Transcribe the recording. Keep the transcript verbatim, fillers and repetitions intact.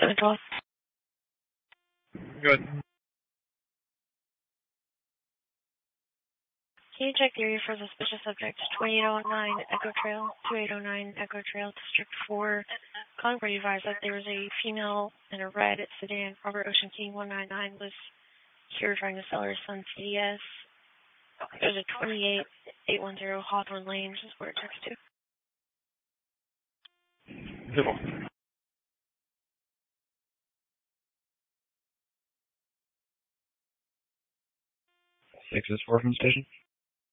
twelve. Good. Can you check the area for the suspicious subject? twenty-eight oh nine Echo Trail, twenty-eight oh nine Echo Trail, District four. Concord advised that there was a female in a red sedan. Robert Ocean King one nine nine was here trying to sell her son C D S. There's a twenty-eight eight one zero Hawthorne Lane, which is where it checks to. Zero. Six is four from the station.